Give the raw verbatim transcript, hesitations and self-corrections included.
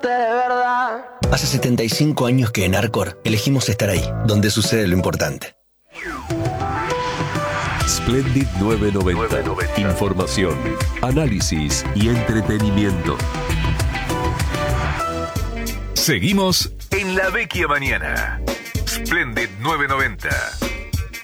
de verdad. Hace setenta y cinco años que en Arcor elegimos estar ahí, donde sucede lo importante. Splendid novecientos noventa. Información, análisis y entretenimiento. Seguimos en La Vecchia Mañana. Splendid novecientos noventa.